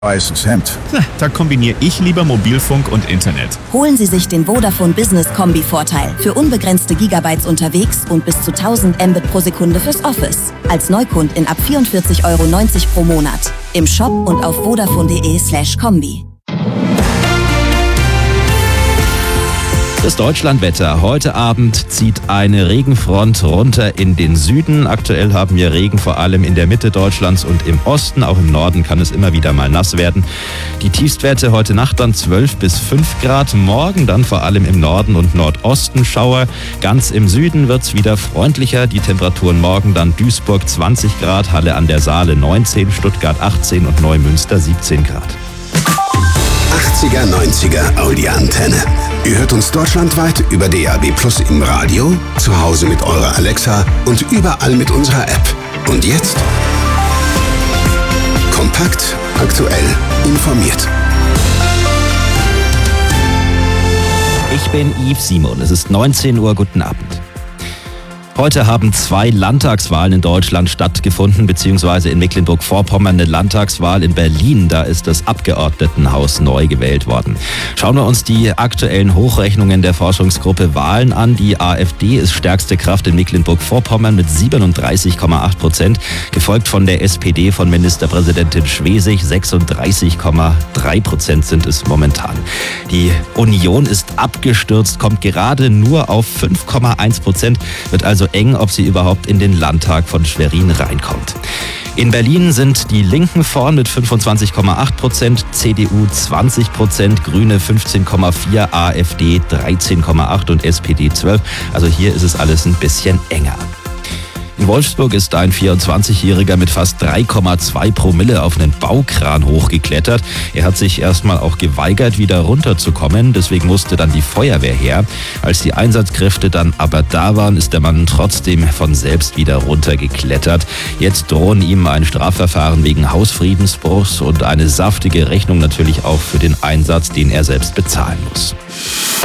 Weißes Hemd. Da kombiniere ich lieber Mobilfunk und Internet. Holen Sie sich den Vodafone Business Kombi-Vorteil für unbegrenzte Gigabytes unterwegs und bis zu 1000 Mbit pro Sekunde fürs Office. Als Neukundin ab 44,90 € pro Monat. Im Shop und auf vodafone.de/kombi. Das Deutschlandwetter. Heute Abend zieht eine Regenfront runter in den Süden. Aktuell haben wir Regen vor allem in der Mitte Deutschlands und im Osten. Auch im Norden kann es immer wieder mal nass werden. Die Tiefstwerte heute Nacht dann 12 bis 5 Grad. Morgen dann vor allem im Norden und Nordosten Schauer. Ganz im Süden wird es wieder freundlicher. Die Temperaturen morgen dann Duisburg 20 Grad, Halle an der Saale 19, Stuttgart 18 und Neumünster 17 Grad. 80er, 90er Audi-Antenne. Ihr hört uns deutschlandweit über DAB+ im Radio, zu Hause mit eurer Alexa und überall mit unserer App. Und jetzt? Kompakt, aktuell, informiert. Ich bin Yves Simon. Es ist 19 Uhr. Guten Abend. Heute haben 2 Landtagswahlen in Deutschland stattgefunden, beziehungsweise in Mecklenburg-Vorpommern eine Landtagswahl. In Berlin, da ist das Abgeordnetenhaus neu gewählt worden. Schauen wir uns die aktuellen Hochrechnungen der Forschungsgruppe Wahlen an. Die AfD ist stärkste Kraft in Mecklenburg-Vorpommern mit 37,8%, gefolgt von der SPD von Ministerpräsidentin Schwesig. 36,3% sind es momentan. Die Union ist abgestürzt, kommt gerade nur auf 5,1%, wird also eng, ob sie überhaupt in den Landtag von Schwerin reinkommt. In Berlin sind die Linken vorn mit 25,8%, CDU 20%, Grüne 15,4%, AfD 13,8% und SPD 12%. Also hier ist es alles ein bisschen enger. In Wolfsburg ist ein 24-Jähriger mit fast 3,2 Promille auf einen Baukran hochgeklettert. Er hat sich erstmal auch geweigert, wieder runterzukommen. Deswegen musste dann die Feuerwehr her. Als die Einsatzkräfte dann aber da waren, ist der Mann trotzdem von selbst wieder runtergeklettert. Jetzt drohen ihm ein Strafverfahren wegen Hausfriedensbruchs und eine saftige Rechnung natürlich auch für den Einsatz, den er selbst bezahlen muss.